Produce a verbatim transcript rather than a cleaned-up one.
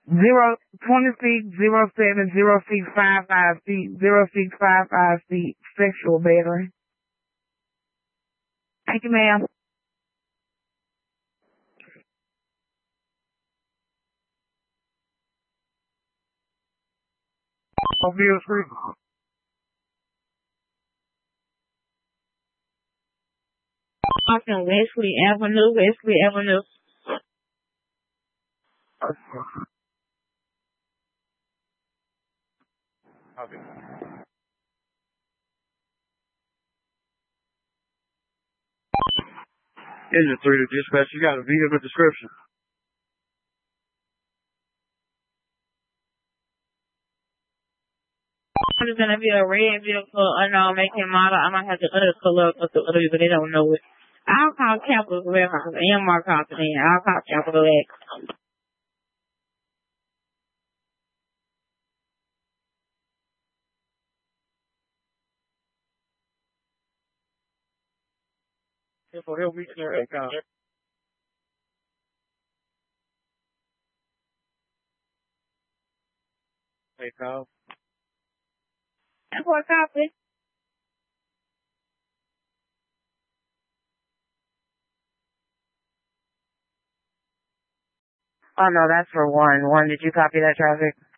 Zero twenty feet, zero seven, zero six five five feet, zero six five five feet, sexual battery. Thank you, ma'am. On Beale Street. Austin Wesley Avenue, Wesley Avenue. Okay. Engine three to dispatch. You got a vehicle description. It's gonna be a red vehicle, unknown make and model. I might have the other color of the other, but they don't know it. I'll call Capital Warehouse and Mark Company. I'll call Capital X. So he'll be there at uh, Hey, Kyle. That's what copy. Oh no, that's for one. One, did you copy that traffic?